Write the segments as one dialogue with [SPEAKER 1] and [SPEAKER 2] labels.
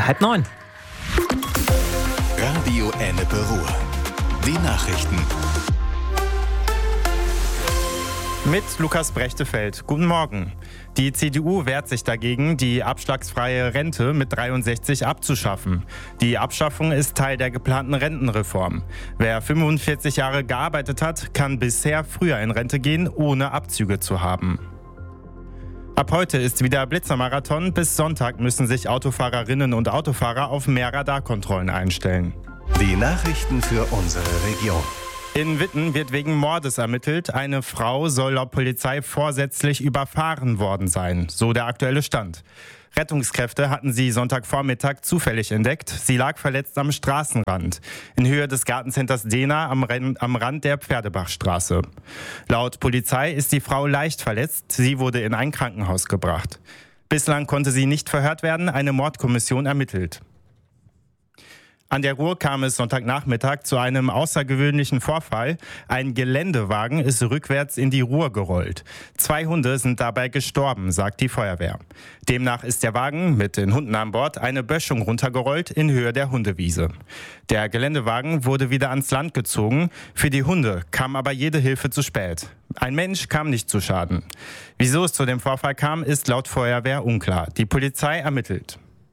[SPEAKER 1] 8:30.
[SPEAKER 2] Radio Ennepe Ruhr. Die Nachrichten.
[SPEAKER 3] Mit Lukas Brechtefeld. Guten Morgen. Die CDU wehrt sich dagegen, die abschlagsfreie Rente mit 63 abzuschaffen. Die Abschaffung ist Teil der geplanten Rentenreform. Wer 45 Jahre gearbeitet hat, kann bisher früher in Rente gehen, ohne Abzüge zu haben. Ab heute ist wieder Blitzermarathon. Bis Sonntag müssen sich Autofahrerinnen und Autofahrer auf mehr Radarkontrollen einstellen.
[SPEAKER 2] Die Nachrichten für unsere Region.
[SPEAKER 3] In Witten wird wegen Mordes ermittelt. Eine Frau soll laut Polizei vorsätzlich überfahren worden sein, so der aktuelle Stand. Rettungskräfte hatten sie Sonntagvormittag zufällig entdeckt. Sie lag verletzt am Straßenrand, in Höhe des Gartencenters Dena am Rand der Pferdebachstraße. Laut Polizei ist die Frau leicht verletzt. Sie wurde in ein Krankenhaus gebracht. Bislang konnte sie nicht verhört werden. Eine Mordkommission ermittelt. An der Ruhr kam es Sonntagnachmittag zu einem außergewöhnlichen Vorfall. Ein Geländewagen ist rückwärts in die Ruhr gerollt. 2 Hunde sind dabei gestorben, sagt die Feuerwehr. Demnach ist der Wagen mit den Hunden an Bord eine Böschung runtergerollt in Höhe der Hundewiese. Der Geländewagen wurde wieder ans Land gezogen. Für die Hunde kam aber jede Hilfe zu spät. Ein Mensch kam nicht zu Schaden. Wieso es zu dem Vorfall kam, ist laut Feuerwehr unklar. Die Polizei ermittelt.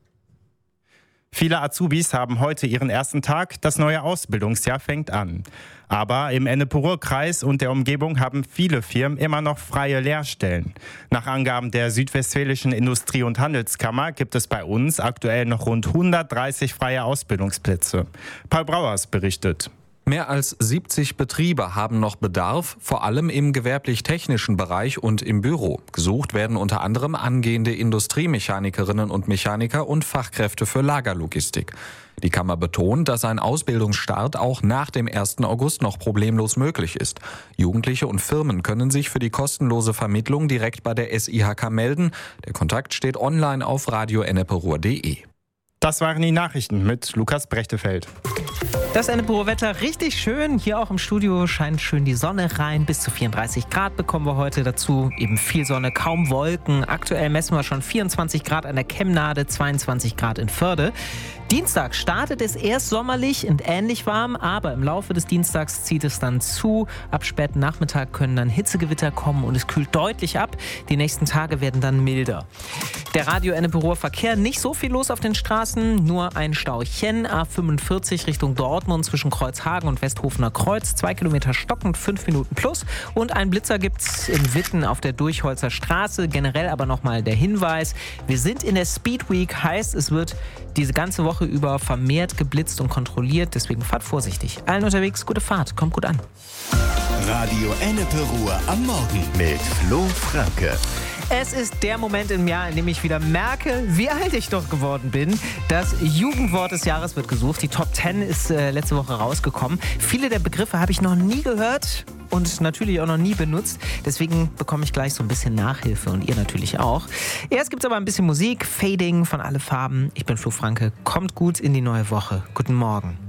[SPEAKER 3] Viele Azubis haben heute ihren ersten Tag. Das neue Ausbildungsjahr fängt an. Aber im Ennepe-Ruhr-Kreis und der Umgebung haben viele Firmen immer noch freie Lehrstellen. Nach Angaben der Südwestfälischen Industrie- und Handelskammer gibt es bei uns aktuell noch rund 130 freie Ausbildungsplätze. Paul Brauers berichtet.
[SPEAKER 4] Mehr als 70 Betriebe haben noch Bedarf, vor allem im gewerblich-technischen Bereich und im Büro. Gesucht werden unter anderem angehende Industriemechanikerinnen und Mechaniker und Fachkräfte für Lagerlogistik. Die Kammer betont, dass ein Ausbildungsstart auch nach dem 1. August noch problemlos möglich ist. Jugendliche und Firmen können sich für die kostenlose Vermittlung direkt bei der SIHK melden. Der Kontakt steht online auf radioenneperuhr.de.
[SPEAKER 3] Das waren die Nachrichten mit Lukas Brechtefeld.
[SPEAKER 1] Das Ennepe-Ruhr-Wetter richtig schön. Hier auch im Studio scheint schön die Sonne rein. Bis zu 34 Grad bekommen wir heute dazu. Eben viel Sonne, kaum Wolken. Aktuell messen wir schon 24 Grad an der Kemnade, 22 Grad in Förde. Dienstag startet es erst sommerlich und ähnlich warm, aber im Laufe des Dienstags zieht es dann zu. Ab späten Nachmittag können dann Hitzegewitter kommen und es kühlt deutlich ab. Die nächsten Tage werden dann milder. Der Radio Ennepe-Ruhr-Verkehr, nicht so viel los auf den Straßen, nur ein Stauchen. A45 Richtung Dortmund zwischen Kreuzhagen und Westhofener Kreuz. 2 Kilometer stockend, 5 Minuten plus. Und einen Blitzer gibt's in Witten auf der Durchholzer Straße. Generell aber nochmal der Hinweis, wir sind in der Speed Week, heißt es wird diese ganze Woche über vermehrt geblitzt und kontrolliert. Deswegen fahrt vorsichtig. Allen unterwegs, gute Fahrt, kommt gut an.
[SPEAKER 2] Radio Ennepe Ruhr am Morgen mit Flo Franke.
[SPEAKER 1] Es ist der Moment im Jahr, in dem ich wieder merke, wie alt ich doch geworden bin. Das Jugendwort des Jahres wird gesucht. Die Top 10 ist letzte Woche rausgekommen. Viele der Begriffe habe ich noch nie gehört und natürlich auch noch nie benutzt. Deswegen bekomme ich gleich so ein bisschen Nachhilfe und ihr natürlich auch. Erst gibt es aber ein bisschen Musik. Fading von Alle Farben. Ich bin Flo Franke. Kommt gut in die neue Woche. Guten Morgen.